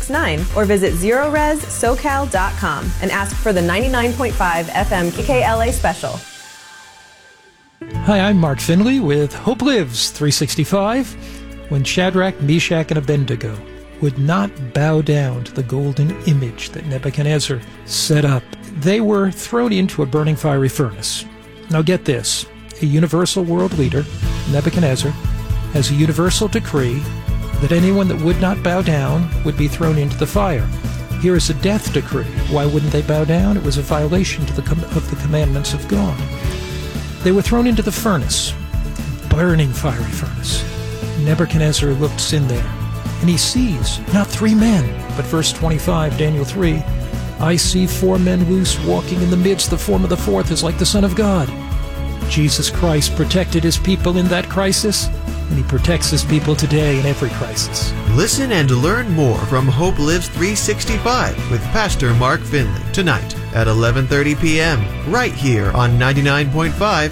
866-9 or visit ZeroResSoCal.com and ask for the 99.5 FM KKLA special. Hi, I'm Mark Finley with Hope Lives 365. When Shadrach, Meshach, and Abednego would not bow down to the golden image that Nebuchadnezzar set up, they were thrown into a burning fiery furnace. Now get this, a universal world leader, Nebuchadnezzar, has a universal decree that anyone that would not bow down would be thrown into the fire. Here is a death decree. Why wouldn't they bow down? It was a violation of the commandments of God. They were thrown into the furnace, burning fiery furnace. Nebuchadnezzar looks in there, and he sees not 3 men, but verse 25, Daniel 3, I see 4 men loose walking in the midst. The form of the fourth is like the Son of God. Jesus Christ protected his people in that crisis, and he protects his people today in every crisis. Listen and learn more from Hope Lives 365 with Pastor Mark Finley tonight at 11:30 p.m. right here on 99.5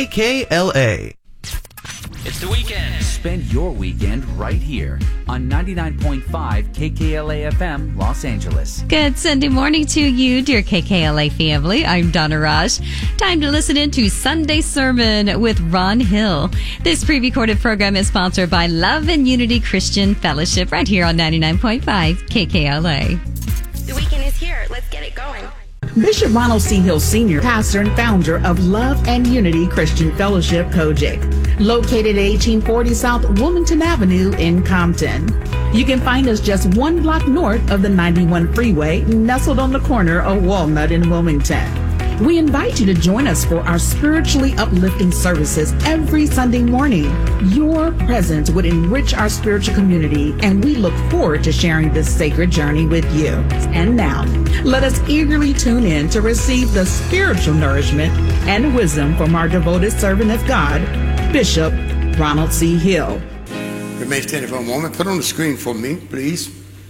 KKLA. It's the weekend. Spend your weekend right here on 99.5 KKLA FM, Los Angeles. Good Sunday morning to you, dear KKLA family. I'm Donna Raj. Time to listen in to Sunday Sermon with Ron Hill. This pre-recorded program is sponsored by Love and Unity Christian Fellowship right here on 99.5 KKLA. The weekend is here. Let's get it going. Bishop Ronald C. Hill Sr., pastor and founder of Love and Unity Christian Fellowship, Kojic, located at 1840 South Wilmington Avenue in Compton. You can find us just 1 block north of the 91 freeway, nestled on the corner of Walnut and Wilmington. We invite you to join us for our spiritually uplifting services every Sunday morning. Your presence would enrich our spiritual community, and we look forward to sharing this sacred journey with you. And now, let us eagerly tune in to receive the spiritual nourishment and wisdom from our devoted servant of God, Bishop Ronald C. Hill. Remain standing for a moment. Put on the screen for me, please.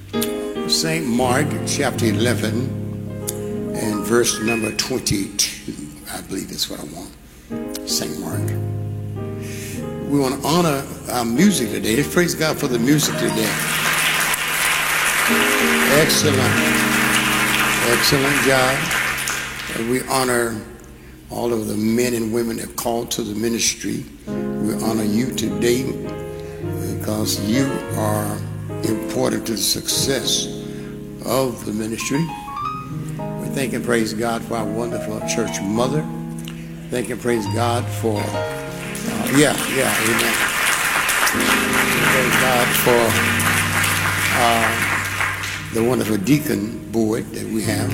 St. Mark, chapter 11. And verse number 22, I believe that's what I want. St. Mark. We want to honor our music today. Let's praise God for the music today. Excellent. Excellent job. And we honor all of the men and women that called to the ministry. We honor you today because you are important to the success of the ministry. Thank and praise God for our wonderful church mother. Thank and praise God for, amen. Praise God for the wonderful deacon board that we have.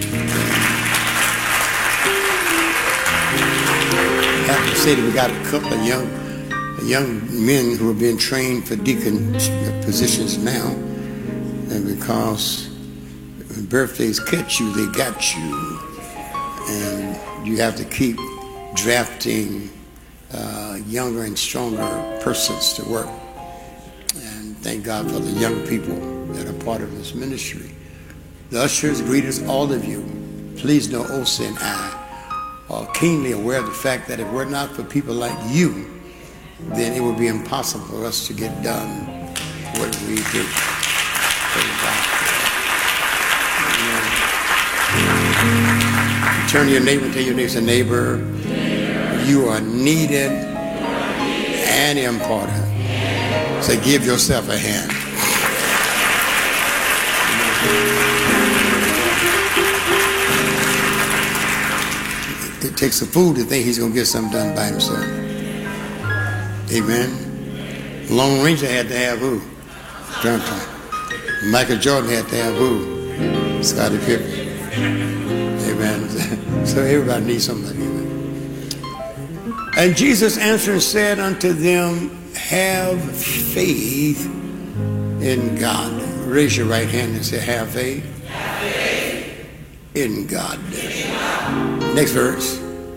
I have to say that we got a couple of young men who are being trained for deacon positions now, and because when birthdays catch you, they got you. And you have to keep drafting younger and stronger persons to work. And thank God for the young people that are part of this ministry. The ushers, greeters, all of you, please know Osa and I are keenly aware of the fact that if we're not for people like you, then it would be impossible for us to get done what we do. Praise God. Turn to your neighbor and tell your neighbor, you are needed and important. So give yourself a hand. It takes a fool to think he's going to get something done by himself. Amen. Lone Ranger had to have who? Michael Jordan had to have who? Scottie Pippen. Amen. So everybody needs somebody. And Jesus answered and said unto them, have faith in God. Raise your right hand and say, have faith, in God. Next verse.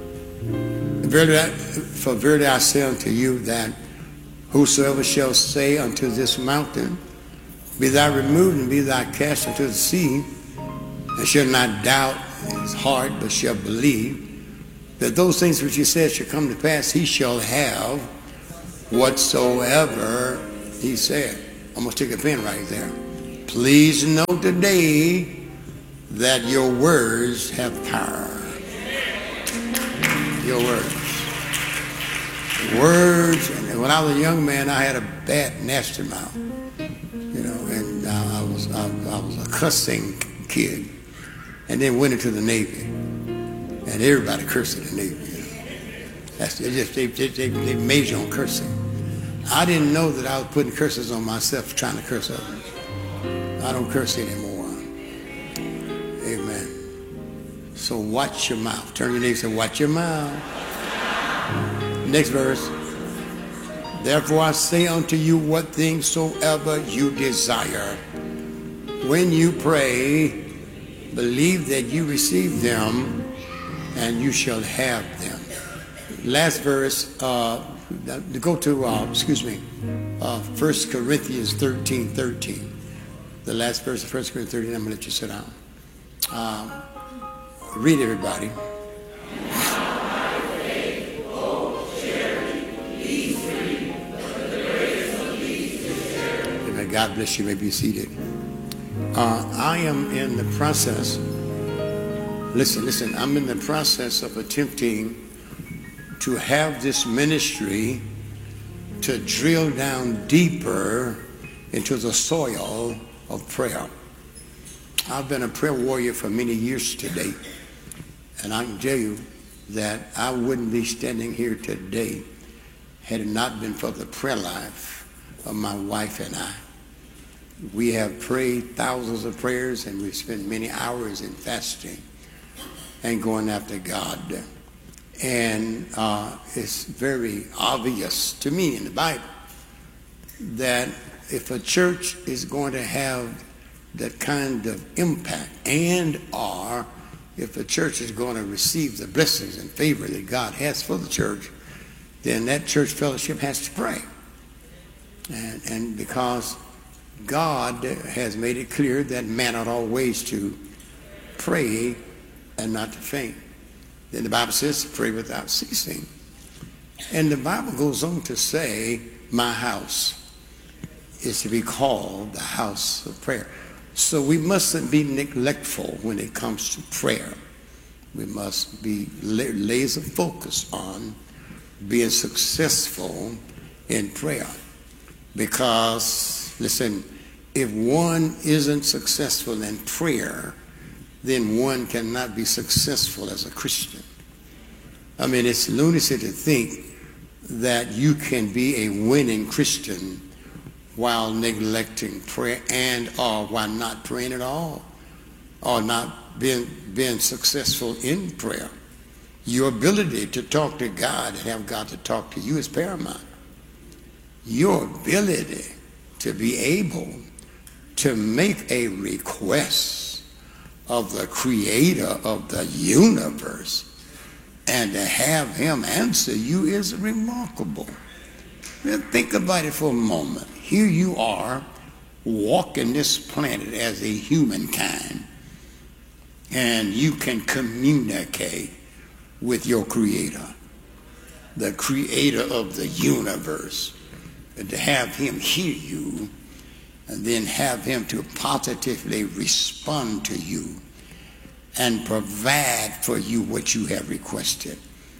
For verily I say unto you that whosoever shall say unto this mountain, be thou removed and be thou cast into the sea, and shall not doubt in his heart, but shall believe that those things which he said shall come to pass, he shall have whatsoever he said. I'm going to stick a pin right there. Please know today that your words have power. Your words. Words. And when I was a young man, I had a bad, nasty mouth. You know, and I was a cussing kid, and then went into the Navy, and everybody cursed in the Navy. You know. That's they made you on cursing. I didn't know that I was putting curses on myself, trying to curse others. I don't curse anymore. Amen. So watch your mouth. Turn to your neighbor and say, watch your mouth. Next verse. Therefore I say unto you, what things soever you desire, when you pray, believe that you receive them, and you shall have them. Last verse, go to 1 Corinthians 13:13. The last verse of 1 Corinthians 13, I'm going to let you sit down. Read, everybody. Amen. God bless you. You may be seated. I am in the process, listen, I'm in the process of attempting to have this ministry to drill down deeper into the soil of prayer. I've been a prayer warrior for many years today, and I can tell you that I wouldn't be standing here today had it not been for the prayer life of my wife and I. We have prayed thousands of prayers, and we've spent many hours in fasting and going after God. And it's very obvious to me in the Bible that if a church is going to have that kind of impact, and or if a church is going to receive the blessings and favor that God has for the church, then that church fellowship has to pray. And because God has made it clear that man ought always to pray and not to faint. Then the Bible says to pray without ceasing. And the Bible goes on to say, my house is to be called the house of prayer. So we mustn't be neglectful when it comes to prayer. We must be laser focused on being successful in prayer. Because, listen, if one isn't successful in prayer, then one cannot be successful as a Christian. I mean, it's lunacy to think that you can be a winning Christian while neglecting prayer and or while not praying at all, or not being successful in prayer. Your ability to talk to God and have God to talk to you is paramount. Your ability to be able to make a request of the creator of the universe and to have him answer you is remarkable. Now think about it for a moment. Here you are walking this planet as a humankind, and you can communicate with your creator, the creator of the universe, and to have him hear you and then have him to positively respond to you and provide for you what you have requested.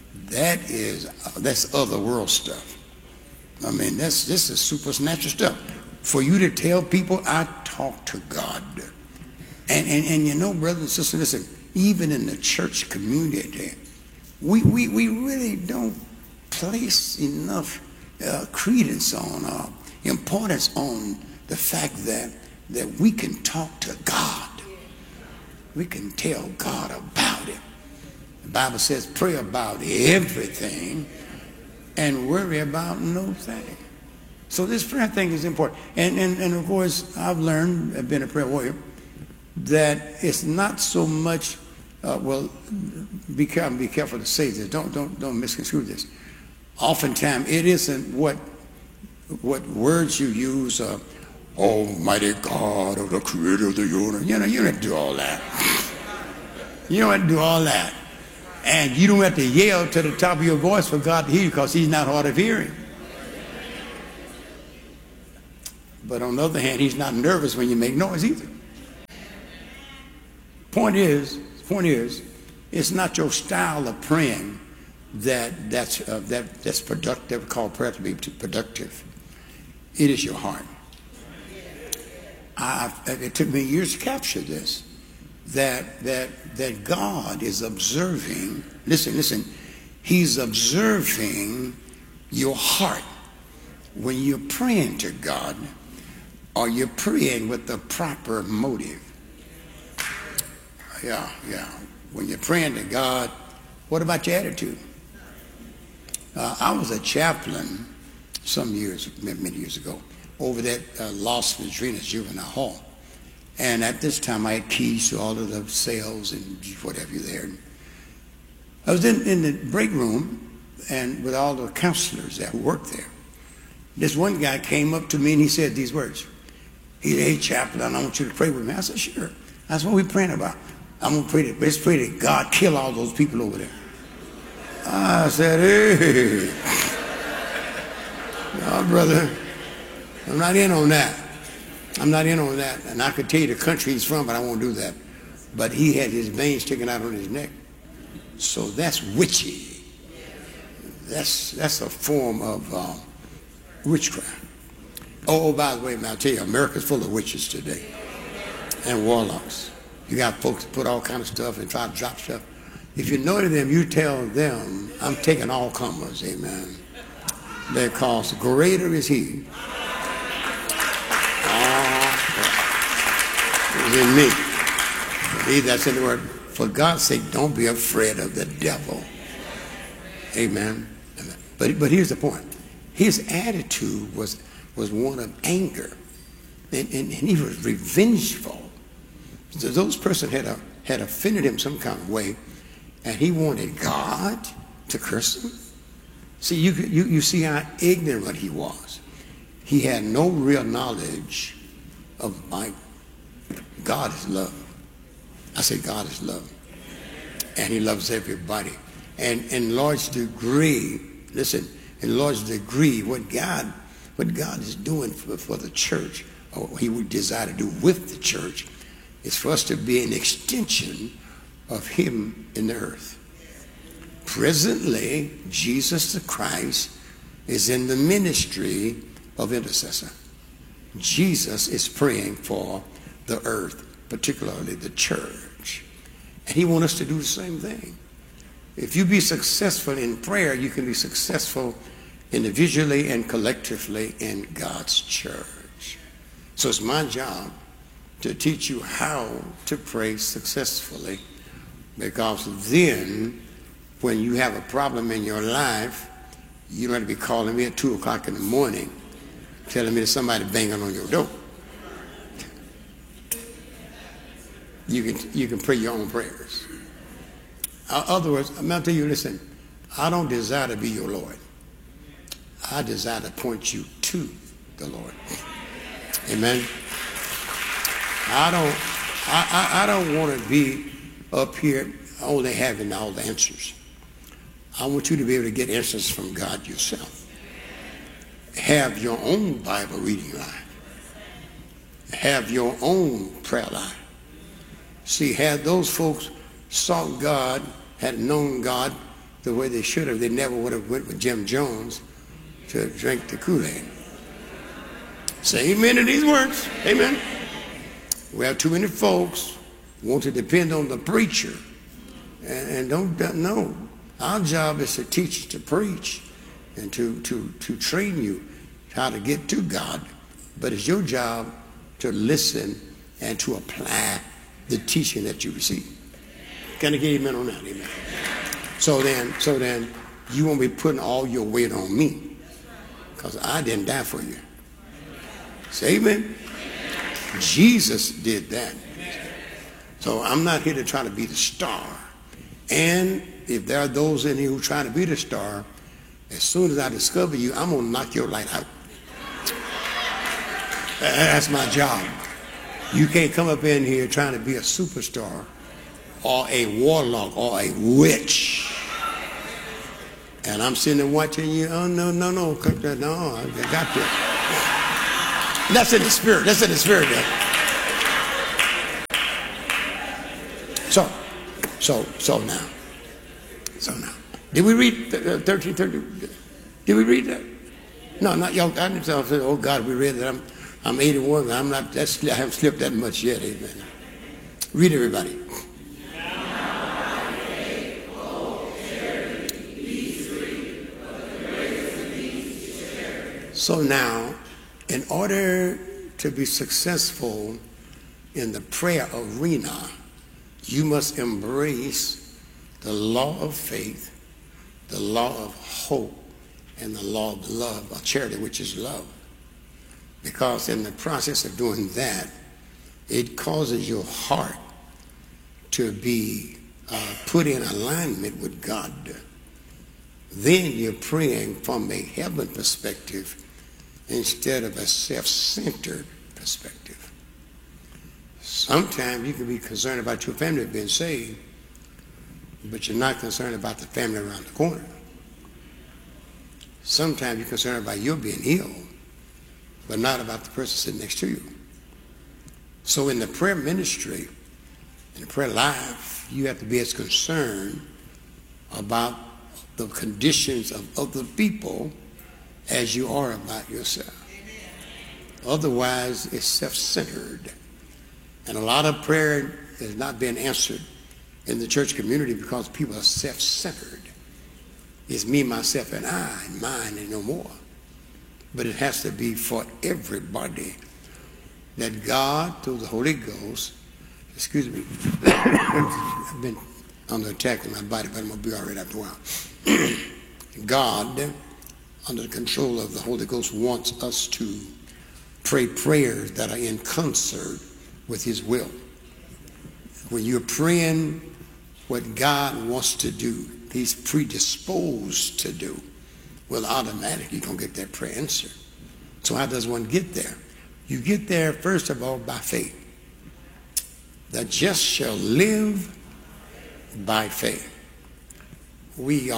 That's other world stuff. I mean, this is supernatural stuff. For you to tell people, I talk to God. And you know, brothers and sisters, listen, even in the church community, we really don't place enough credence on, importance on the fact that we can talk to God. We can tell God about it. The Bible says, pray about everything and worry about no thing. So this prayer thing is important. And of course, I've learned, I've been a prayer warrior, that it's not so much, be careful to say this. Don't misconstrue this. Oftentimes, it isn't what words you use, Almighty God of the creator of the universe. You don't have to do all that. You don't have to do all that. And you don't have to yell to the top of your voice for God to hear you, because he's not hard of hearing. But on the other hand, he's not nervous when you make noise either. Point is, it's not your style of praying that's productive, called prayer to be productive. It is your heart. It took me years to capture this, that God is observing. Listen. He's observing your heart when you're praying to God. Are you praying with the proper motive? Yeah. When you're praying to God, what about your attitude? I was a chaplain many years ago, over at Las Vidrinas Juvenile Hall. And at this time, I had keys to all of the cells and whatever there. I was in the break room and with all the counselors that worked there. This one guy came up to me and he said these words. He said, "Hey, chaplain, I want you to pray with me." I said, "Sure. That's what we're praying about. I'm going to pray that, let's pray that God kill all those people over there." I said, "Hey, no, brother, I'm not in on that. I'm not in on that." And I could tell you the country he's from, but I won't do that. But he had his veins sticking out on his neck. So that's witchy. That's a form of witchcraft. Oh, by the way, I'll tell you, America's full of witches today and warlocks. You got folks that put all kind of stuff and try to drop stuff. If you know to them, you tell them, "I'm taking all comers," amen. Because greater is he is in me. Believe that's in the word. For God's sake, don't be afraid of the devil. Amen. But here's the point. His attitude was one of anger. And he was revengeful. So those person had offended him some kind of way, and he wanted God to curse him. See, you see how ignorant he was. He had no real knowledge of the Bible. God is love. I say God is love. And he loves everybody. And in large degree, listen, in large degree, what God is doing for the church, or he would desire to do with the church, is for us to be an extension of him in the earth. Presently, Jesus the Christ is in the ministry of intercessor. Jesus is praying for the earth, particularly the church. And he wants us to do the same thing. If you be successful in prayer, you can be successful individually and collectively in God's church. So it's my job to teach you how to pray successfully, because then when you have a problem in your life, you don't have to be calling me at 2 o'clock in the morning telling me there's somebody banging on your door. You can pray your own prayers. In other words, I'm going to tell you, listen, I don't desire to be your Lord. I desire to point you to the Lord. Amen. I don't want to be up here only having all the answers. I want you to be able to get answers from God yourself. Have your own Bible reading life. Have your own prayer life. See, had those folks sought God, had known God the way they should have, they never would have went with Jim Jones to drink the Kool-Aid. Say amen to these words. Amen. We have too many folks who want to depend on the preacher and don't know. Our job is to teach, to preach, and to train you how to get to God. But it's your job to listen and to apply the teaching that you receive. Can I get amen on that? Amen. So then you won't be putting all your weight on me, because I didn't die for you. Say amen. Jesus did that. So I'm not here to try to be the star. And if there are those in here who are trying to be the star, as soon as I discover you, I'm going to knock your light out. That's my job. You can't come up in here trying to be a superstar or a warlock or a witch. And I'm sitting there watching you. Oh, no, I got to. That's in the spirit. That's in the spirit there. So now. Did we read 13:30? Did we read that? No, not y'all. I didn't say, oh God, we read that. I'm 81. I haven't slipped that much yet. Amen. Read, everybody. So now, in order to be successful in the prayer arena, you must embrace the law of faith, the law of hope, and the law of love, or charity, which is love. Because in the process of doing that, it causes your heart to be put in alignment with God. Then you're praying from a heaven perspective instead of a self-centered perspective. Sometimes you can be concerned about your family being saved, but you're not concerned about the family around the corner. Sometimes you're concerned about you being healed, but not about the person sitting next to you. So in the prayer ministry, in the prayer life, you have to be as concerned about the conditions of other people as you are about yourself. Otherwise, it's self-centered. And a lot of prayer is not being answered in the church community because people are self-centered. It's me, myself, and I, and mine, and no more. But it has to be for everybody that God, through the Holy Ghost, excuse me, I've been under attack in my body, but I'm going to be all right after a while. God, under the control of the Holy Ghost, wants us to pray prayers that are in concert with His will. When you're praying what God wants to do, He's predisposed to do, well, automatically you're going to get that prayer answered. So how does one get there? You get there, first of all, by faith. The just shall live by faith. We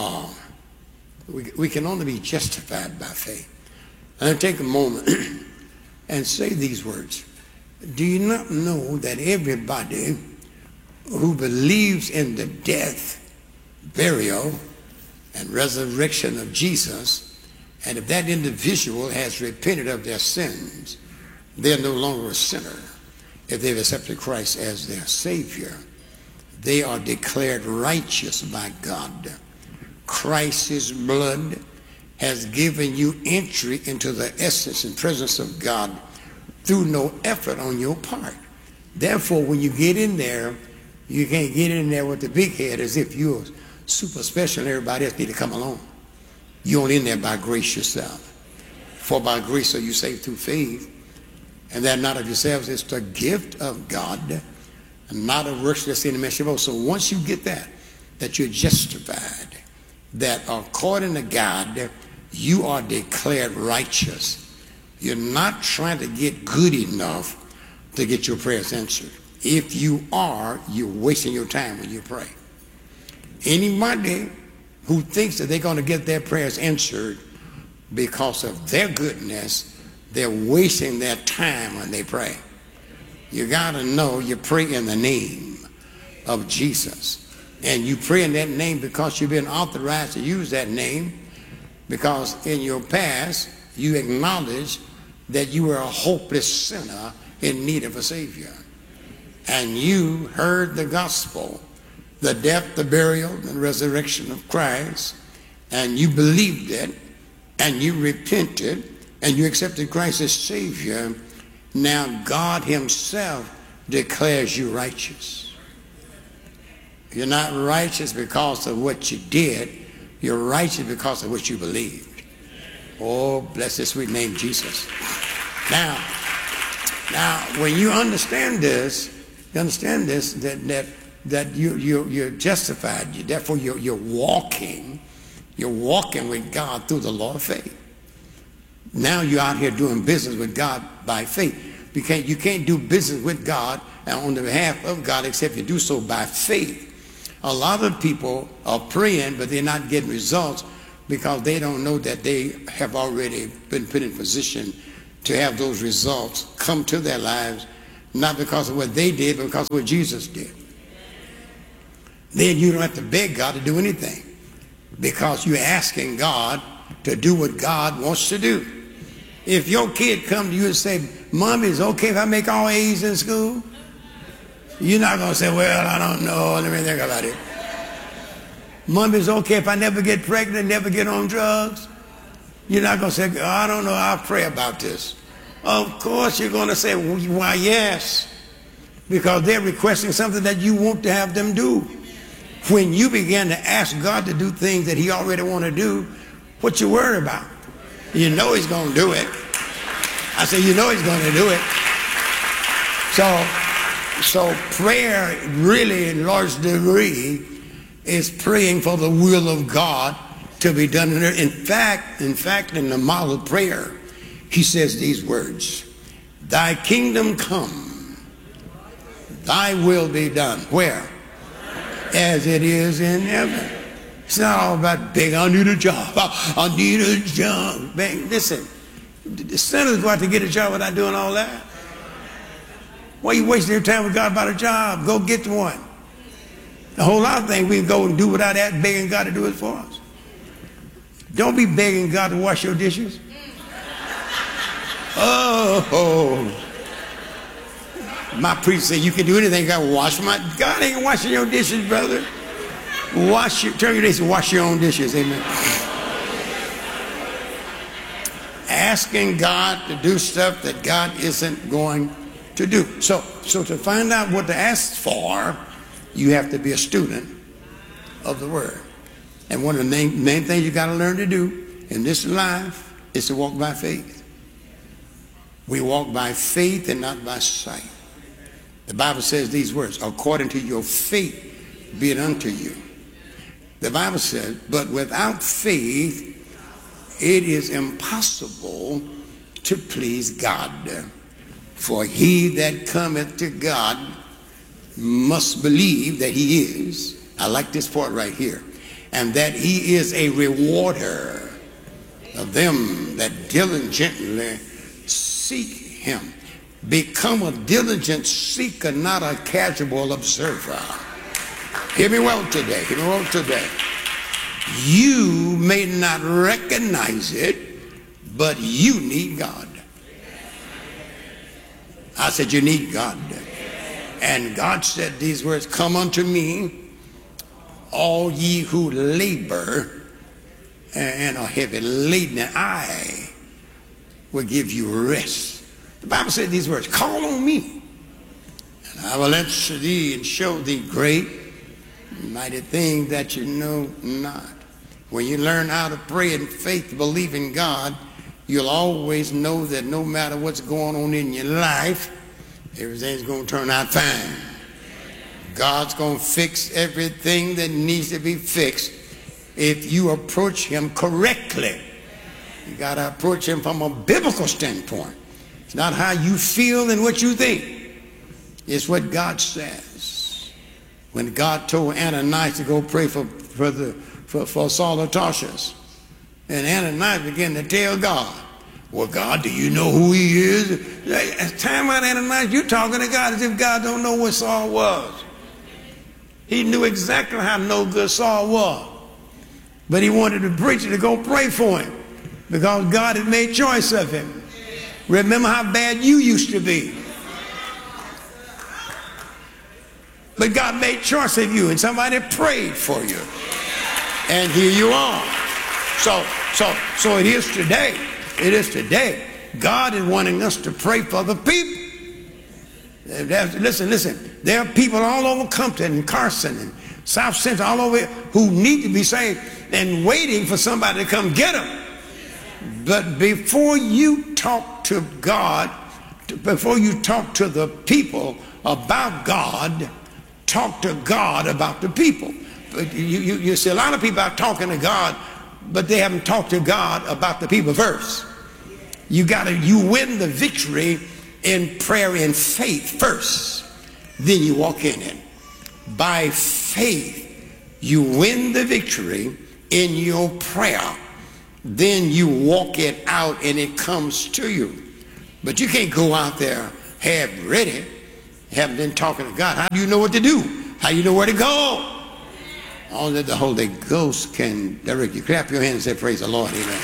can only be justified by faith. And I'll take a moment and say these words. Do you not know that everybody who believes in the death, burial, and resurrection of Jesus, and if that individual has repented of their sins, they're no longer a sinner. If they've accepted Christ as their Savior, they are declared righteous by God. Christ's blood has given you entry into the essence and presence of God through no effort on your part. Therefore, when you get in there, you can't get in there with the big head as if you're super special and everybody else need to come along. You're in there by grace yourself. For by grace are you saved through faith, and that not of yourselves, it's the gift of God, and not of works lest any man should boast. So once you get that you're justified, that according to God, you are declared righteous. You're not trying to get good enough to get your prayers answered. If you are, you're wasting your time when you pray. Anybody who thinks that they're going to get their prayers answered because of their goodness, they're wasting their time when they pray. You got to know you pray in the name of Jesus. And you pray in that name because you've been authorized to use that name, because in your past you acknowledge that you were a hopeless sinner in need of a Savior. And you heard the gospel, the death, the burial, and resurrection of Christ, and you believed it, and you repented, and you accepted Christ as Savior. Now God Himself declares you righteous. You're not righteous because of what you did. You're righteous because of what you believed. Oh, bless His sweet name, Jesus. Now, when you understand this, that you're justified. Therefore, you're walking with God through the law of faith. Now you're out here doing business with God by faith. You can't do business with God on the behalf of God except you do so by faith. A lot of people are praying, but they're not getting results because they don't know that they have already been put in position to have those results come to their lives, not because of what they did, but because of what Jesus did. Then you don't have to beg God to do anything, because you're asking God to do what God wants to do. If your kid come to you and say, Mommy, is it okay if I make all A's in school? You're not going to say, well, I don't know, let me think about it. Mommy, is it okay if I never get pregnant, never get on drugs? You're not going to say, I don't know, I'll pray about this. Of course you're going to say, why, yes, because they're requesting something that you want to have them do. When you begin to ask God to do things that he already want to do, what you worry about? You know he's going to do it. I say, you know he's going to do it. So prayer really in large degree is praying for the will of God to be done in there. In fact, in the model prayer, he says these words, thy kingdom come, thy will be done. Where? As it is in heaven. It's not all about big, I need a job, I need a job. Bang. Listen, the sinners go out to get a job without doing all that. Why are you wasting your time with God about a job? Go get one. A whole lot of things we can go and do without that, begging God to do it for us. Don't be begging God to wash your dishes. Oh, my priest said you can do anything. God wash my. God ain't washing your dishes, brother. Turn your dishes and wash your own dishes. Amen. Asking God to do stuff that God isn't going to do. So to find out what to ask for, you have to be a student of the Word. And one of the main things you got to learn to do in this life is to walk by faith. We walk by faith and not by sight. The Bible says these words, according to your faith be it unto you. The Bible says, but without faith it is impossible to please God. For he that cometh to God must believe that he is, I like this part right here, and that he is a rewarder of them that diligently seek him. Become a diligent seeker, not a casual observer. Hear me well today. Hear me well today. You may not recognize it, but you need God. I said you need God. And God said these words, come unto me, all ye who labor and are heavy laden, and I will give you rest. The Bible said these words, call on me, and I will answer thee and show thee great mighty things that you know not. When you learn how to pray in faith, believe in God, you'll always know that no matter what's going on in your life, everything's going to turn out fine. God's going to fix everything that needs to be fixed if you approach him correctly. You got to approach him from a biblical standpoint. It's not how you feel and what you think. It's what God says. When God told Ananias to go pray for Saul of Tarsus, and Ananias began to tell God, well, God, do you know who he is? Time out, Ananias, you're talking to God as if God don't know what Saul was. He knew exactly how no good Saul was. But he wanted the preacher to go pray for him because God had made choice of him. Remember how bad you used to be. But God made choice of you and somebody prayed for you. And here you are. So it is today. It is today. God is wanting us to pray for the people. Listen. There are people all over Compton and Carson and South Central, all over who need to be saved and waiting for somebody to come get them. But before you talk to God, before you talk to the people about God, talk to God about the people. But you see a lot of people are talking to God, but they haven't talked to God about the people first. You win the victory in prayer and faith first, then you walk in it. By faith, you win the victory in your prayer, then you walk it out and it comes to you. But you can't go out there half ready, haven't been talking to God. How do you know what to do? How do you know where to go? Only the Holy Ghost can direct you. Clap your hands and say, praise the Lord. Amen.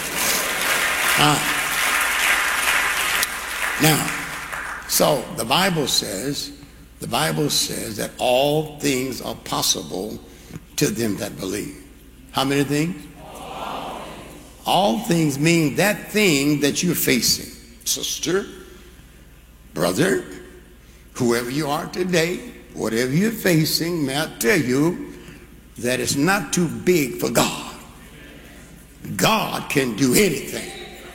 Now, so the Bible says that all things are possible to them that believe. How many things? All things mean that thing that you're facing. Sister, brother, whoever you are today, whatever you're facing, may I tell you that it's not too big for God. God can do anything.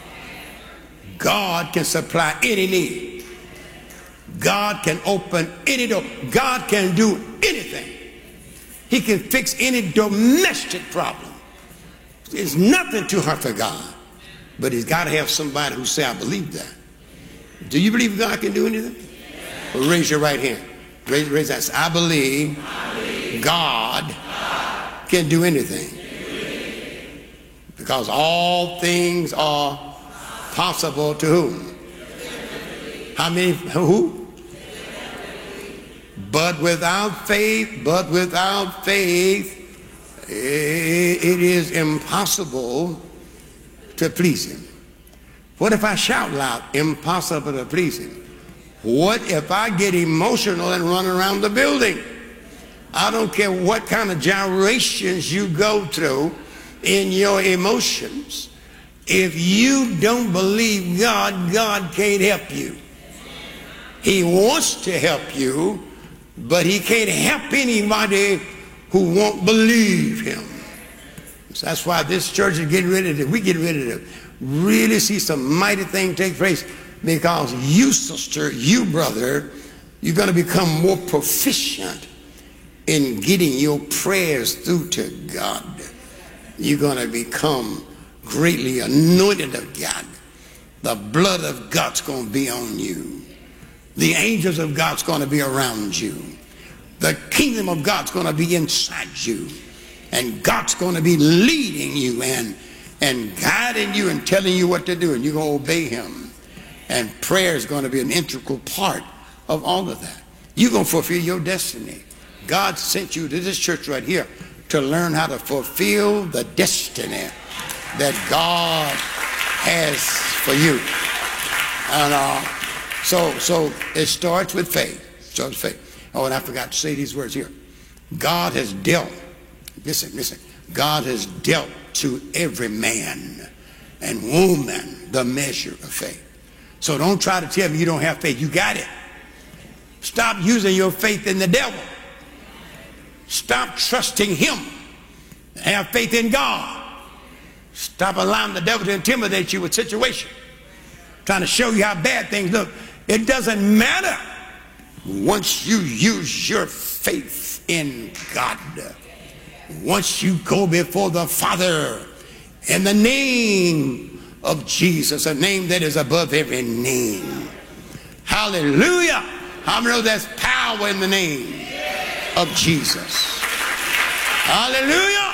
God can supply any need. God can open any door. God can do anything. He can fix any domestic problem. There's nothing too hard for God. But he's got to have somebody who say, I believe that. Do you believe God can do anything? Well, raise your right hand. Raise that. Say, I believe God can do anything. Because all things are possible to whom? How many? Who? But without faith, it is impossible to please him. What if I shout loud? Impossible to please him. What if I get emotional and run around the building? I don't care what kind of gyrations you go through in your emotions. If you don't believe God, God can't help you. He wants to help you, but he can't help anybody who won't believe him. So that's why this church is getting ready to really see some mighty thing take place, because you, sister, you, brother, you're going to become more proficient in getting your prayers through to God. You're going to become greatly anointed of God. The blood of God's going to be on you. The angels of God's going to be around you. The kingdom of God's going to be inside you. And God's going to be leading you and guiding you and telling you what to do. And you're going to obey him. And prayer is going to be an integral part of all of that. You're going to fulfill your destiny. God sent you to this church right here to learn how to fulfill the destiny that God has for you. And so it starts with faith. Oh, and I forgot to say these words here. God has dealt, listen, God has dealt to every man and woman the measure of faith. So don't try to tell me you don't have faith. You got it. Stop using your faith in the devil. Stop trusting him. Have faith in God. Stop allowing the devil to intimidate you with situations, trying to show you how bad things look. It doesn't matter once you use your faith in God. Once you go before the Father in the name of Jesus, a name that is above every name. Hallelujah. How many know there's power in the name of Jesus? Hallelujah.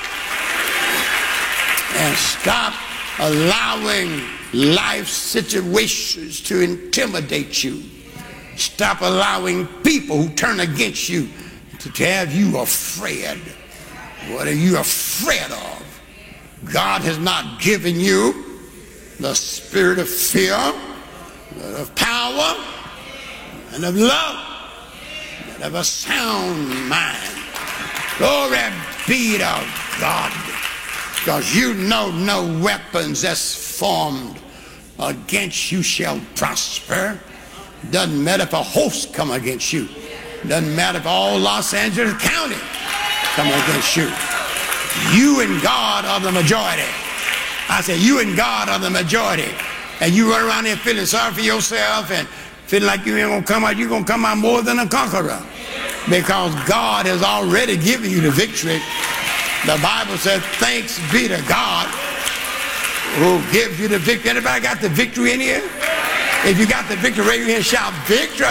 And stop allowing life situations to intimidate you. Stop allowing people who turn against you to have you afraid. What are you afraid of? God has not given you the spirit of fear, but of power and of love and of a sound mind. Glory be to God. Because you know no weapons that's formed against you shall prosper. Doesn't matter if a host come against you. Doesn't matter if all Los Angeles County come against you. You and God are the majority. I said you and God are the majority. And you run around there feeling sorry for yourself and feeling like you ain't gonna come out. You're gonna come out more than a conqueror, because God has already given you the victory. The Bible says, thanks be to God who gives you the victory. Anybody got the victory in here? If you got the victory, raise your hand, shout victory.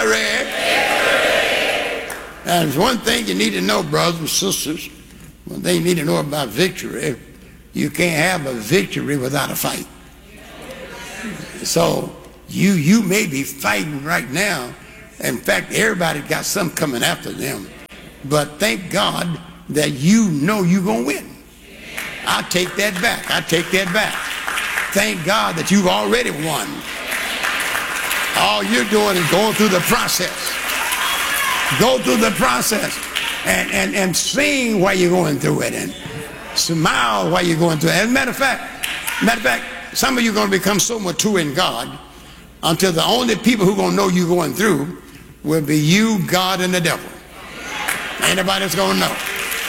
And there's one thing you need to know, brothers and sisters. One thing you need to know about victory: you can't have a victory without a fight. So You may be fighting right now. In fact, everybody got something coming after them. But thank God that you know you're going to win. I take that back. I take that back. Thank God that you've already won. All you're doing is going through the process. Go through the process and sing while you're going through it, and smile while you're going through it. As a matter of fact, some of you are going to become so mature in God until the only people who are going to know you're going through will be you, God, and the devil. Anybody that's going to know.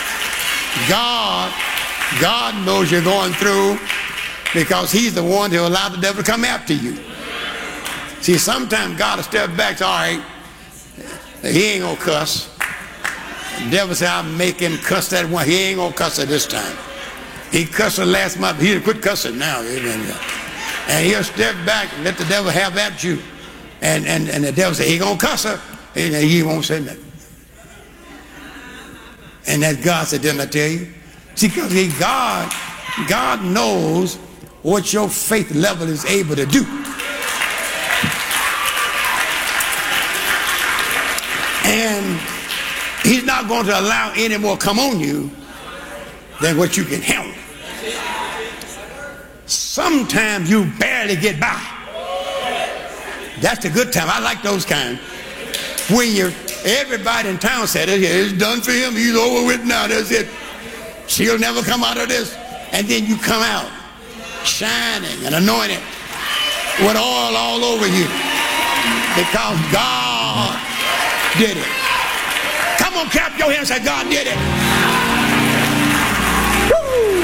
God knows you're going through because he's the one who allowed the devil to come after you. See, sometimes God will step back, all right, he ain't going to cuss. The devil said, I'll make him cuss that one. He ain't going to cuss her this time. He cussed her last month. He'll quit cussing now. And he'll step back and let the devil have at you. And the devil said, he going to cuss her. And he won't say nothing. And that God said, didn't I tell you? See, because God knows what your faith level is able to do. And he's not going to allow any more come on you than what you can handle. Sometimes you barely get by. That's the good time. I like those kind. When everybody in town said, it's done for him. He's over with now. That's it. She'll never come out of this. And then you come out shining and anointed with oil all over you because God did it. Come on, clap your hands and say, God did it. Woo!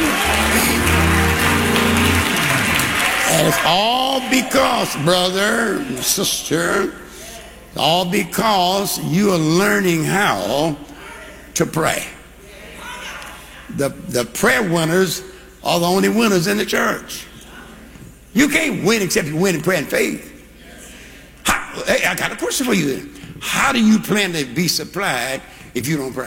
And it's all because, brother, sister, all because you are learning how to pray. The prayer winners are the only winners in the church. You can't win except you win in prayer and faith. Hey, I got a question for you then. How do you plan to be supplied if you don't pray?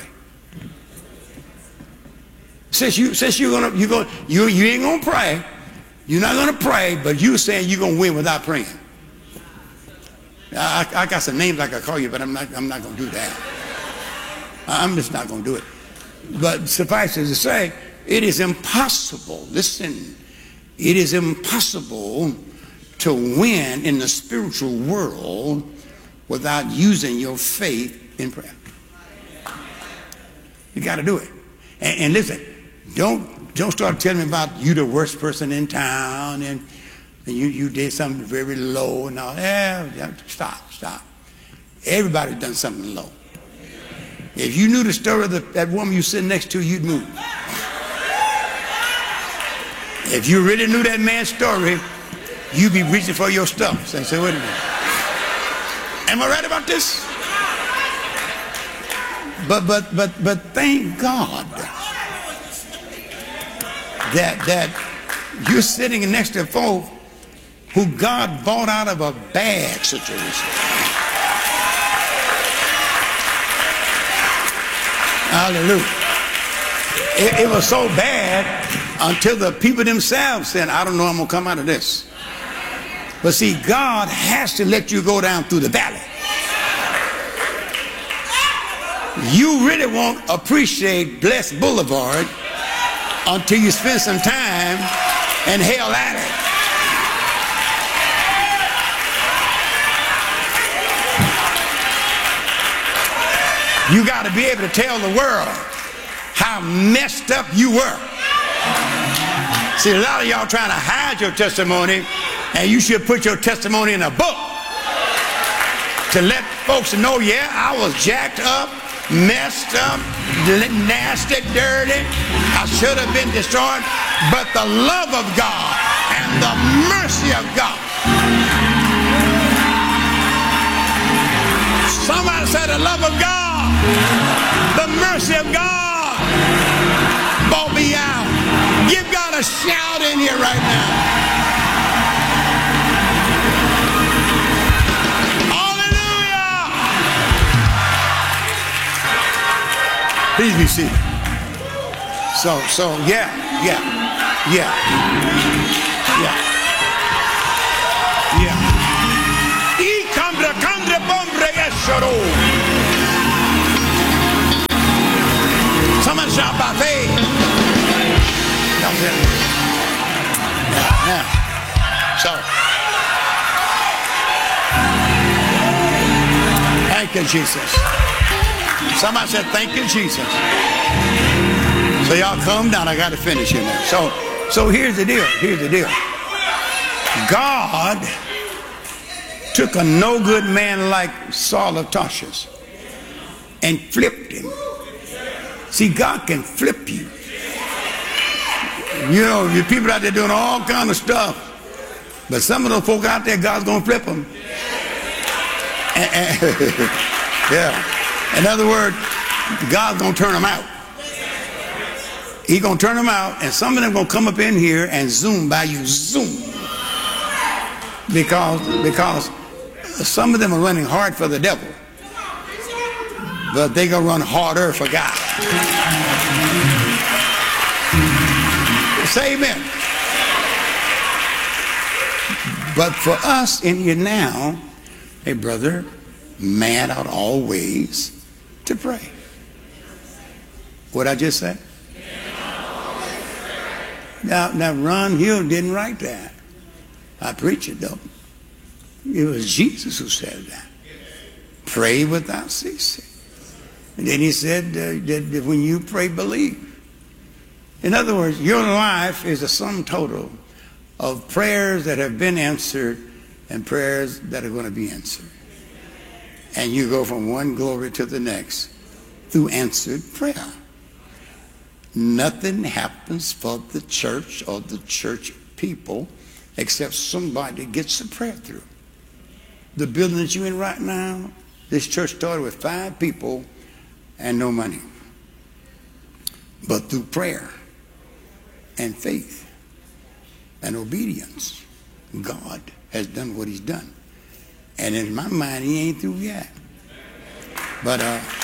Since you ain't gonna pray, you're not gonna pray, but you're saying you're gonna win without praying. I got some names I could call you, but I'm not gonna do that. I'm just not gonna do it. But suffice it to say, it is impossible. Listen, it is impossible to win in the spiritual world without using your faith in prayer. You got to do it. And listen, don't start telling me about you the worst person in town and you did something very low and all. Yeah, stop. Everybody's done something low. If you knew the story of that woman you sitting next to, you'd move. If you really knew that man's story, you'd be reaching for your stuff. So say, wait a minute. Am I right about this? But thank God that you're sitting next to folk who God bought out of a bad situation. Hallelujah. It was so bad until the people themselves said, I don't know I'm going to come out of this. But see, God has to let you go down through the valley. You really won't appreciate Blessed Boulevard until you spend some time in hell at it. You got to be able to tell the world how messed up you were. See, a lot of y'all trying to hide your testimony, and you should put your testimony in a book to let folks know, yeah, I was jacked up, messed up, nasty, dirty. I should have been destroyed. But the love of God and the mercy of God. Somebody said the love of God, the mercy of God bought me out. Give God a shout in here right now. Hallelujah! Please be seated. So yeah. Someone shout by faith. Now. So, thank you, Jesus. Somebody said, thank you, Jesus. So y'all calm down. I got to finish here now. So here's the deal. Here's the deal. God took a no good man like Saul of Tarsus and flipped him. See, God can flip you. You know, your people out there doing all kind of stuff, but some of those folk out there, God's gonna flip them. Yeah. In other words, God's gonna turn them out. He's gonna turn them out, and some of them gonna come up in here and zoom by you, zoom, because some of them are running hard for the devil, but they gonna run harder for God. Say amen. But for us in here now, hey brother, man ought always to pray. What I just said? Now Ron Hill didn't write that. I preach it though. It was Jesus who said that. Pray without ceasing. And then he said that when you pray, believe. In other words, your life is a sum total of prayers that have been answered and prayers that are going to be answered. And you go from one glory to the next through answered prayer. Nothing happens for the church or the church people except somebody gets the prayer through. The building that you're in right now, this church started with 5 people and no money. But through prayer and faith and obedience, God has done what he's done. And in my mind, he ain't through yet. But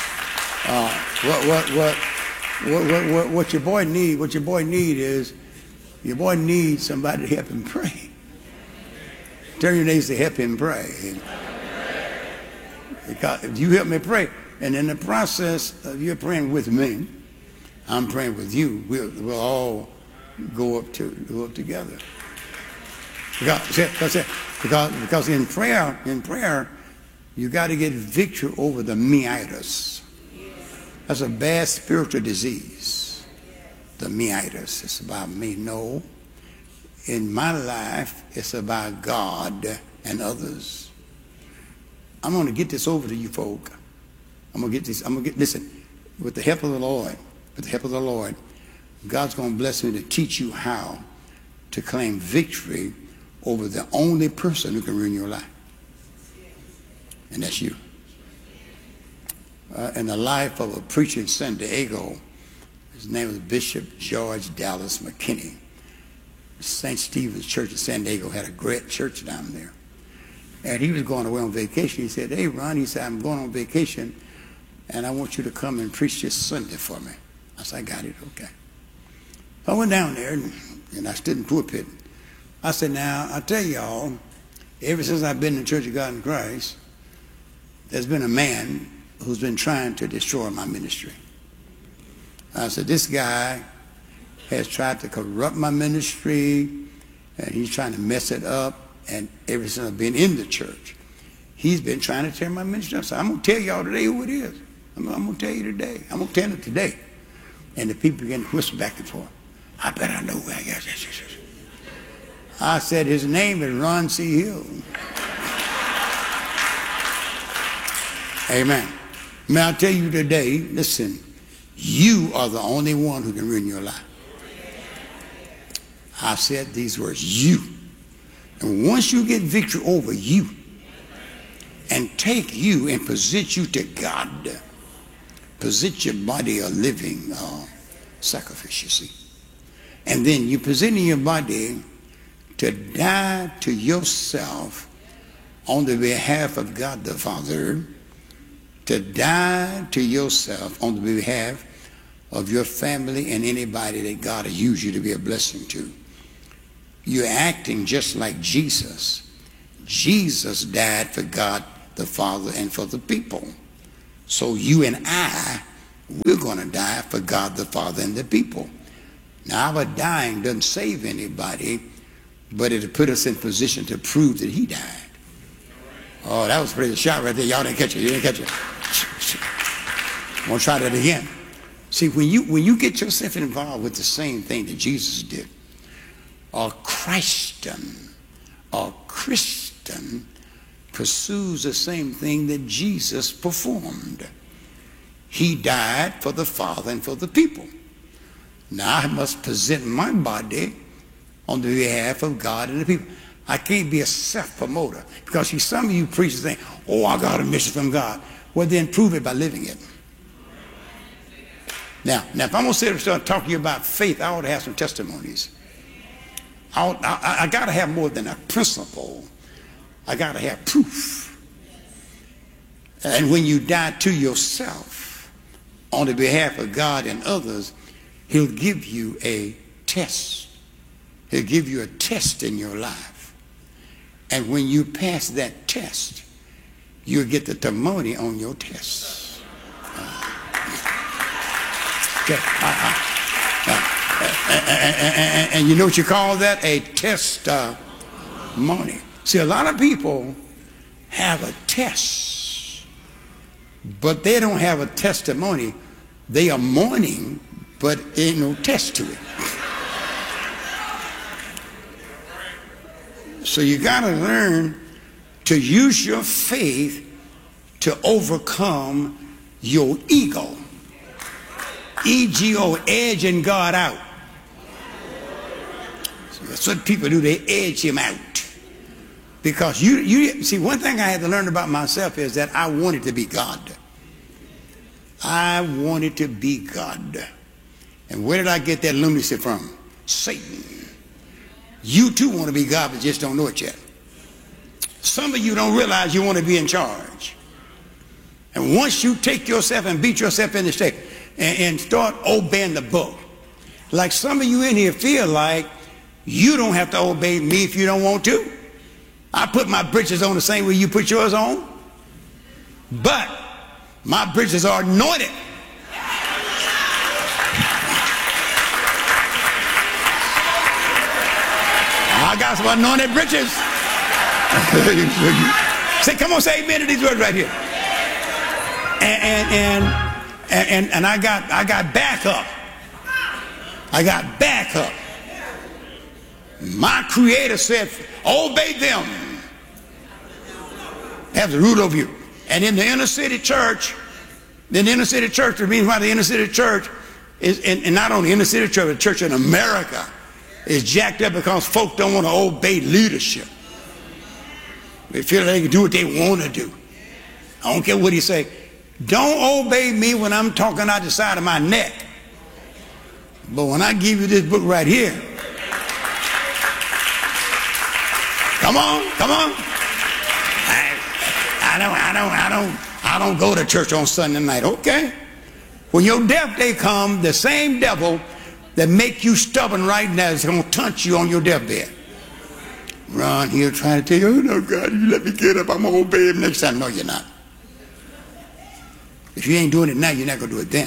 what your boy need is, your boy needs somebody to help him pray. Tell your neighbors to help him pray. Because if you help me pray, and in the process of you praying with me, I'm praying with you, we'll all go up together. Because in prayer, you got to get victory over the meitis. That's a bad spiritual disease. The meitis. It's about me. No. In my life, it's about God and others. I'm going to get this over to you folk. Listen, with the help of the Lord, God's going to bless me to teach you how to claim victory over the only person who can ruin your life. And that's you. In the life of a preacher in San Diego, his name was Bishop George Dallas McKinney. St. Stephen's Church in San Diego had a great church down there. And he was going away on vacation. He said, hey, Ron, he said, I'm going on vacation, and I want you to come and preach this Sunday for me. I said, I got it, okay. I went down there, and I stood in the pulpit. I said, now, I tell y'all, ever since I've been in the Church of God in Christ, there's been a man who's been trying to destroy my ministry. I said, this guy has tried to corrupt my ministry, and he's trying to mess it up, and ever since I've been in the church, he's been trying to tear my ministry up. So I'm going to tell y'all today who it is. I'm going to tell you today. I'm going to tell it today. And the people began to whisper back and forth. I bet I know who I guess. I said, his name is Ron C. Hill. Amen. May I tell you today, listen, you are the only one who can ruin your life. I said these words, you. And once you get victory over you and take you and present you to God, present your body a living sacrifice, you see. And then you presenting your body to die to yourself on the behalf of God the Father, to die to yourself on the behalf of your family and anybody that God has used you to be a blessing to. You're acting just like Jesus. Jesus died for God the Father and for the people. So you and I, we're going to die for God the Father and the people. Now, our dying doesn't save anybody, but it'll put us in position to prove that he died. Oh, that was a pretty shot right there. Y'all didn't catch it. You didn't catch it. I'm going to try that again. See, when you get yourself involved with the same thing that Jesus did, a Christian pursues the same thing that Jesus performed. He died for the Father and for the people. Now I must present my body on the behalf of God and the people. I can't be a self-promoter, because see, some of you preachers think, oh, I got a mission from God. Well, then prove it by living it. Now if I'm going to sit and start talking to you about faith, I ought to have some testimonies. I got to have more than a principle. I got to have proof. And when you die to yourself on the behalf of God and others, he'll give you a test. He'll give you a test in your life. And when you pass that test, you'll get the testimony on your test. And you know what you call that? A testimony. See, a lot of people have a test, but they don't have a testimony. They are mourning, but ain't no test to it. So you got to learn to use your faith to overcome your ego. E-G-O, edging God out. So that's what people do. They edge him out. Because you see, one thing I had to learn about myself is that I wanted to be God. I wanted to be God. And where did I get that lunacy from? Satan. You too want to be God, but just don't know it yet. Some of you don't realize you want to be in charge. And once you take yourself and beat yourself in the shape and start obeying the book, like some of you in here feel like you don't have to obey me if you don't want to. I put my britches on the same way you put yours on, but my britches are anointed. I got some anointed britches. Say, come on, say amen to these words right here. And I got backup. I got backup. My Creator said, obey them. Have the root over you. And in the inner city church, the reason why the inner city church is, and not only inner city church, but the church in America is jacked up because folk don't want to obey leadership. They feel they can do what they want to do. I don't care what he say. Don't obey me when I'm talking out the side of my neck. But when I give you this book right here, come on. I don't go to church on Sunday night. Okay. When your death day comes, the same devil that make you stubborn right now is going to taunt you on your deathbed. Ron here trying to tell you, oh no, God, you let me get up, I'm going to obey him next time. No, you're not. If you ain't doing it now, you're not going to do it then.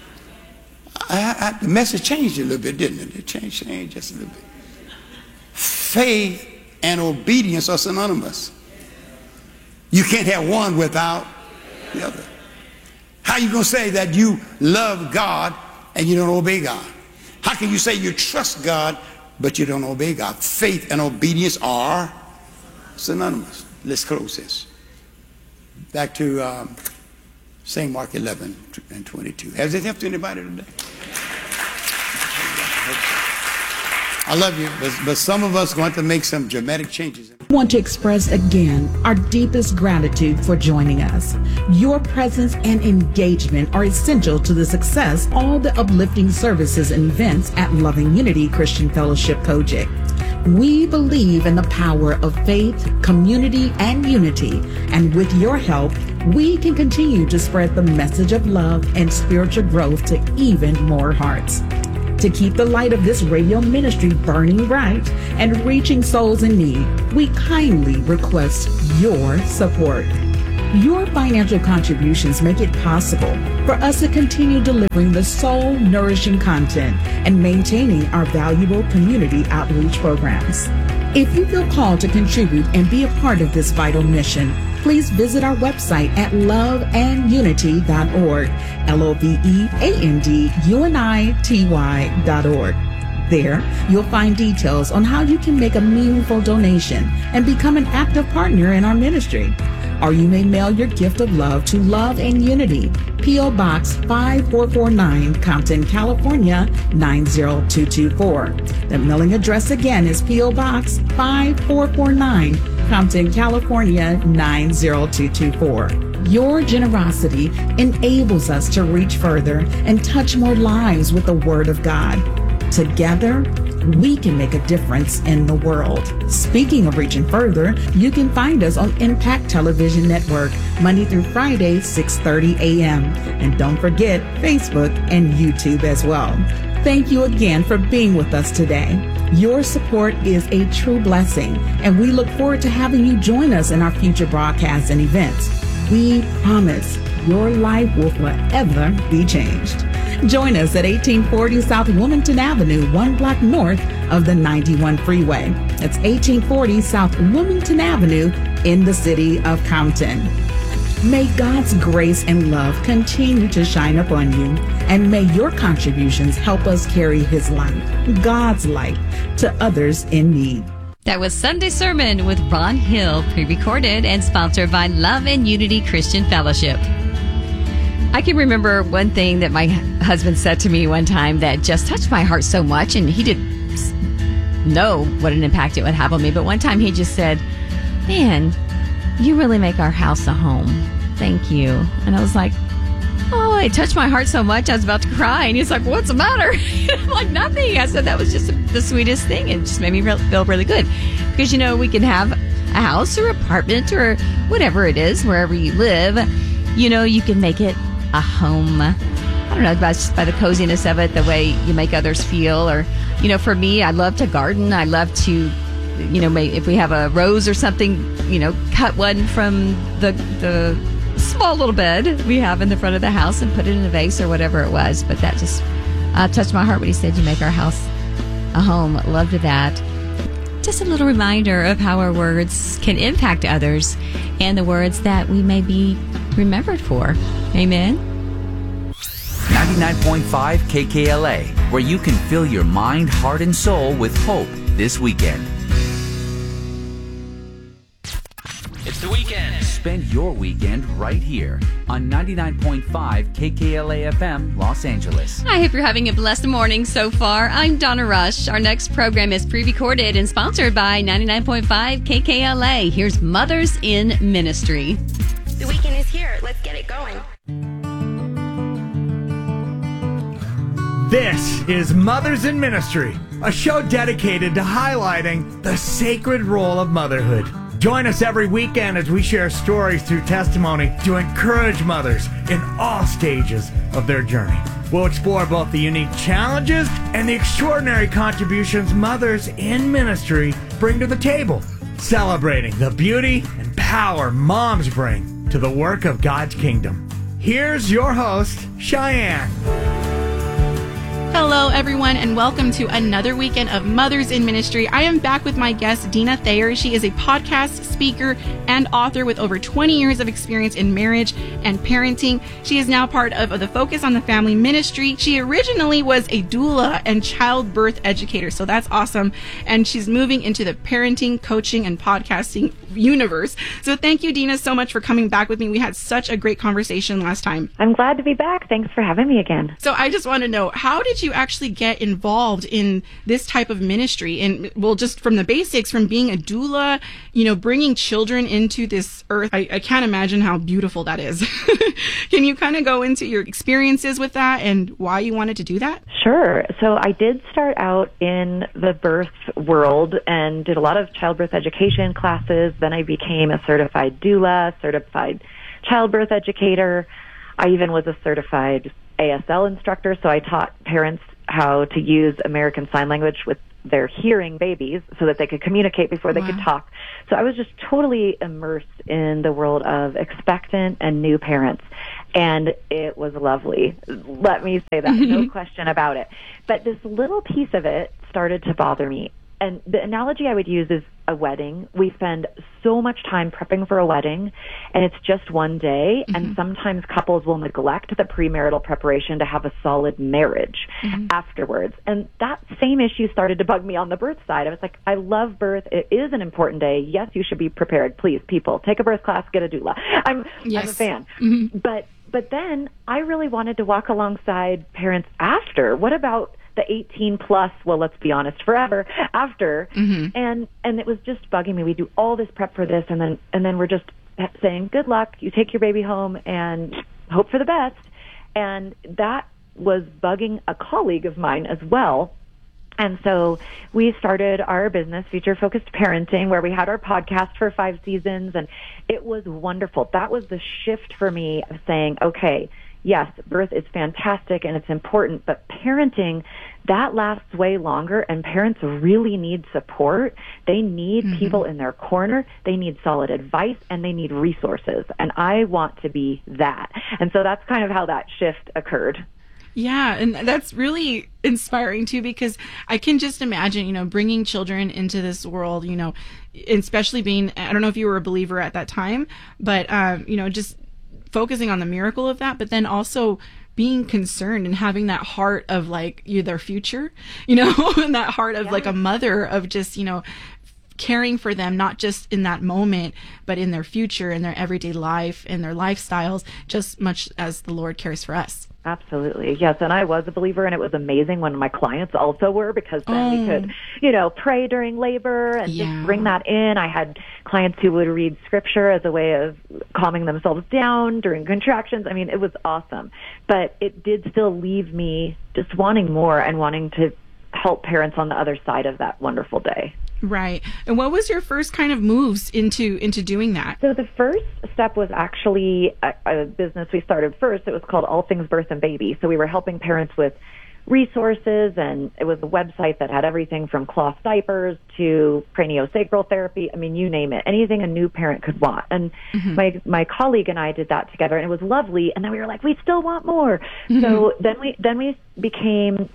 The message changed a little bit, didn't it? It changed just a little bit. Faith and obedience are synonymous. You can't have one without the other. How you going to say that you love God and you don't obey God? How can you say you trust God but you don't obey God? Faith and obedience are synonymous. Let's close this. Back to St. Mark 11:22. Has it helped anybody today? I love you, but some of us want to make some dramatic changes. I want to express again our deepest gratitude for joining us. Your presence and engagement are essential to the success of all the uplifting services and events at Loving Unity Christian Fellowship Kojic. We believe in the power of faith, community, and unity, and with your help, we can continue to spread the message of love and spiritual growth to even more hearts. To keep the light of this radio ministry burning bright and reaching souls in need, we kindly request your support. Your financial contributions make it possible for us to continue delivering the soul-nourishing content and maintaining our valuable community outreach programs. If you feel called to contribute and be a part of this vital mission, please visit our website at loveandunity.org, loveandunity.org. There, you'll find details on how you can make a meaningful donation and become an active partner in our ministry. Or you may mail your gift of love to Love and Unity, P.O. Box 5449, Compton, California, 90224. The mailing address again is P.O. Box 5449, Compton, California, 90224. Your generosity enables us to reach further and touch more lives with the Word of God. Together, we can make a difference in the world. Speaking of reaching further, you can find us on Impact Television Network, Monday through Friday, 6:30 a.m. And don't forget Facebook and YouTube as well. Thank you again for being with us today. Your support is a true blessing, and we look forward to having you join us in our future broadcasts and events. We promise your life will forever be changed. Join us at 1840 South Wilmington Avenue, 1 block north of the 91 freeway. That's 1840 South Wilmington Avenue in the city of Compton. May God's grace and love continue to shine upon you, and may your contributions help us carry His light, God's light, to others in need. That was Sunday Sermon with Ron Hill, pre-recorded and sponsored by Love and Unity Christian Fellowship. I can remember one thing that my husband said to me one time that just touched my heart so much, and he didn't know what an impact it would have on me, but one time he just said, "Man, you really make our house a home. Thank you." And I was like, oh, it touched my heart so much I was about to cry. And he's like, "What's the matter?" I'm like, "Nothing." I said that was just the sweetest thing. It just made me feel really good. Because, you know, we can have a house or apartment or whatever it is, wherever you live. You know, you can make it a home. I don't know, by the coziness of it, the way you make others feel. Or, you know, for me, I love to garden. I love to, you know, if we have a rose or something, you know, cut one from the small little bed we have in the front of the house and put it in a vase or whatever it was. But that just touched my heart when he said, "You make our house a home." Loved that. Just a little reminder of how our words can impact others and the words that we may be remembered for. Amen. 99.5 KKLA, where you can fill your mind, heart, and soul with hope this weekend. It's the weekend. Spend your weekend right here on 99.5 KKLA FM, Los Angeles. I hope you're having a blessed morning so far. I'm Donna Rush. Our next program is pre-recorded and sponsored by 99.5 KKLA. Here's Mothers in Ministry. The weekend is here. Let's get it going. This is Mothers in Ministry, a show dedicated to highlighting the sacred role of motherhood. Join us every weekend as we share stories through testimony to encourage mothers in all stages of their journey. We'll explore both the unique challenges and the extraordinary contributions mothers in ministry bring to the table, celebrating the beauty and power moms bring to the work of God's kingdom. Here's your host, Cheyenne. Hello, everyone, and welcome to another weekend of Mothers in Ministry. I am back with my guest, Dina Thayer. She is a podcast speaker and author with over 20 years of experience in marriage and parenting. She is now part of the Focus on the Family Ministry. She originally was a doula and childbirth educator, so that's awesome. And she's moving into the parenting, coaching, and podcasting universe. So thank you, Dina, so much for coming back with me. We had such a great conversation last time. I'm glad to be back. Thanks for having me again. So I just want to know, how did you actually get involved in this type of ministry? And well, just from the basics, from being a doula, you know, bringing children into this earth, I can't imagine how beautiful that is. Can you kind of go into your experiences with that and why you wanted to do that? Sure. So I did start out in the birth world and did a lot of childbirth education classes. Then I became a certified doula, certified childbirth educator. I even was a certified ASL instructor, so I taught parents how to use American Sign Language with they're hearing babies so that they could communicate before they could talk. So I was just totally immersed in the world of expectant and new parents. And it was lovely. Let me say that. No question about it. But this little piece of it started to bother me. And the analogy I would use is a wedding. We spend so much time prepping for a wedding, and it's just one day. And sometimes couples will neglect the premarital preparation to have a solid marriage afterwards. And that same issue started to bug me on the birth side. I was like, I love birth. It is an important day. Yes, you should be prepared. Please, people, take a birth class, get a doula. I'm a fan. But then I really wanted to walk alongside parents after. What about the 18 plus, well, let's be honest, forever after? And it was just bugging me. We do all this prep for this, and then we're just saying, good luck, you take your baby home and hope for the best. And that was bugging a colleague of mine as well. And so we started our business, Future Focused Parenting, where we had our podcast for 5 seasons, and it was wonderful. That was the shift for me of saying, okay, yes, birth is fantastic and it's important, but parenting, that lasts way longer, and parents really need support. They need people in their corner. They need solid advice, and they need resources. And I want to be that. And so that's kind of how that shift occurred. Yeah, and that's really inspiring too, because I can just imagine, bringing children into this world, especially being, I don't know if you were a believer at that time, but, just focusing on the miracle of that, but then also being concerned and having that heart of like their future, and that heart of like a mother of just, caring for them, not just in that moment, but in their future, in their everyday life, in their lifestyles, just much as the Lord cares for us. Absolutely. Yes. And I was a believer, and it was amazing when my clients also were, because then we could, pray during labor and just bring that in. I had clients who would read scripture as a way of calming themselves down during contractions. I mean, it was awesome, but it did still leave me just wanting more and wanting to help parents on the other side of that wonderful day. Right. And what was your first kind of moves into doing that? So the first step was actually a business we started first. It was called All Things Birth and Baby. So we were helping parents with resources, and it was a website that had everything from cloth diapers to craniosacral therapy. I mean, you name it, anything a new parent could want. And my colleague and I did that together, and it was lovely. And then we were like, we still want more. So then we became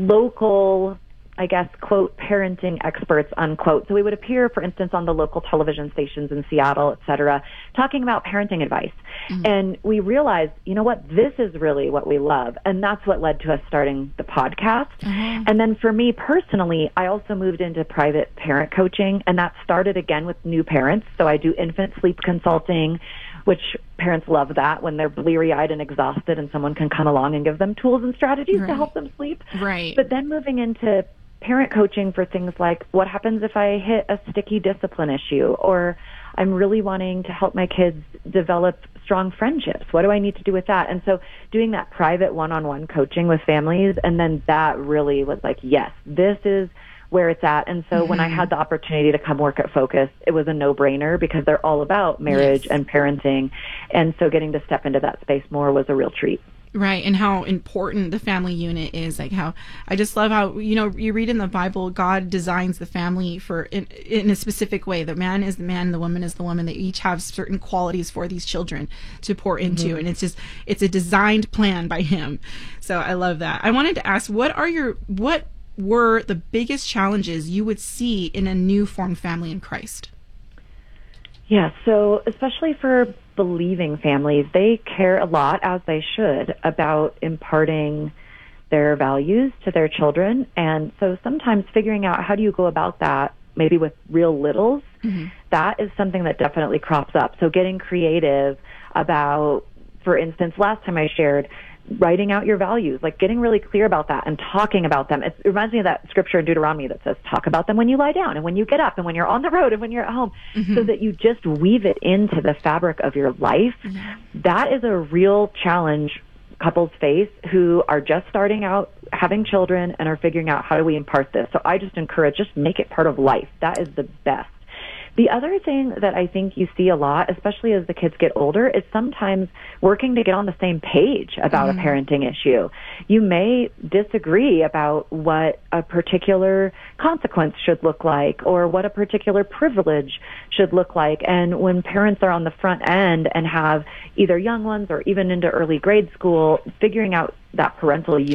local, I guess, quote, parenting experts, unquote. So we would appear, for instance, on the local television stations in Seattle, et cetera, talking about parenting advice. And we realized, you know what, this is really what we love. And that's what led to us starting the podcast. And then for me personally, I also moved into private parent coaching, and that started again with new parents. So I do infant sleep consulting, which parents love that when they're bleary-eyed and exhausted, and someone can come along and give them tools and strategies to help them sleep. Right. But then moving into parent coaching for things like, what happens if I hit a sticky discipline issue, or I'm really wanting to help my kids develop strong friendships. What do I need to do with that? And so doing that private one-on-one coaching with families, and then that really was like, yes, this is where it's at. And so when I had the opportunity to come work at Focus, it was a no-brainer, because they're all about marriage and parenting. And so getting to step into that space more was a real treat. Right. And how important the family unit is. Like how I just love how, you read in the Bible, God designs the family in a specific way. The man is the man, the woman is the woman. They each have certain qualities for these children to pour into. And it's a designed plan by him. So I love that. I wanted to ask, what were the biggest challenges you would see in a new formed family in Christ? Yeah, so especially for believing families, they care a lot, as they should, about imparting their values to their children. And so sometimes figuring out how do you go about that, maybe with real littles, that is something that definitely crops up. So getting creative about, for instance, last time I shared, writing out your values, like getting really clear about that and talking about them. It reminds me of that scripture in Deuteronomy that says, talk about them when you lie down and when you get up and when you're on the road and when you're at home, so that you just weave it into the fabric of your life. That is a real challenge couples face who are just starting out having children and are figuring out, how do we impart this? So I just encourage, just make it part of life. That is the best. The other thing that I think you see a lot, especially as the kids get older, is sometimes working to get on the same page about a parenting issue. You may disagree about what a particular consequence should look like or what a particular privilege should look like. And when parents are on the front end and have either young ones or even into early grade school, figuring out that parental